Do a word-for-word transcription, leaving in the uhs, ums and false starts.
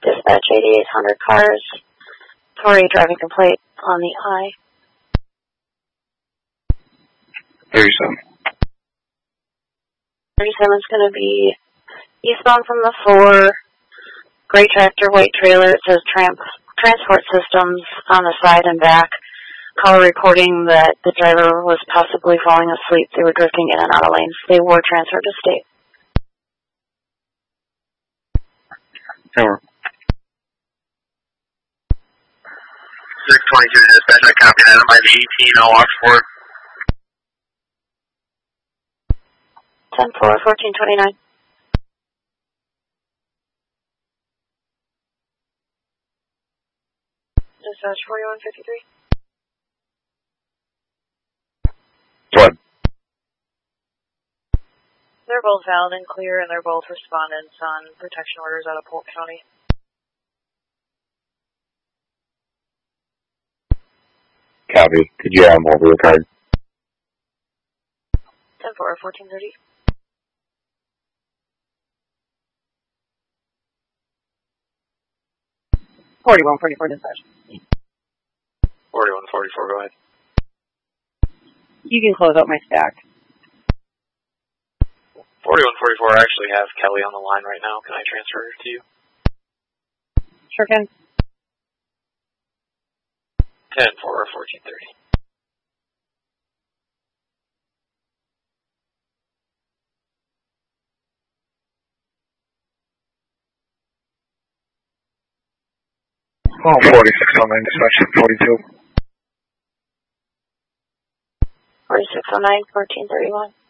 Dispatch eighty-eight hundred cars. Tori driving complaint on the I. thirty-seven. thirty-seven is going to be eastbound from the four. Gray tractor, white trailer. It says tramp, transport systems on the side and back. Caller reporting that the driver was possibly falling asleep. They were drifting in and out of lanes. They were transferred to state. Over. six twenty-two dispatch, I copy that. I'm by the eighteen, I'll watch for it. ten four, fourteen twenty-nine. Dispatch forty-one fifty-three. What? They're both valid and clear, and they're both respondents on protection orders out of Polk County. Copy. Could you have them over the card? ten four, fourteen thirty. forty-one forty-four dispatch. forty-one forty-four, go ahead. You can close out my stack. forty-one forty-four, I actually have Kelly on the line right now. Can I transfer her to you? Sure can. ten four, fourteen thirty. Oh, forty-six oh nine dispatch, forty-two. forty-six oh nine, fourteen thirty-one.